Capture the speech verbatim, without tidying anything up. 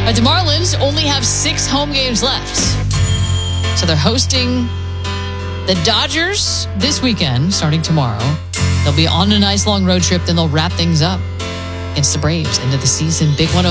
But the Marlins only have six home games left. So they're hosting the Dodgers this weekend, starting tomorrow. They'll be on a nice long road trip, then they'll wrap things up against the Braves. End of the season, Big one oh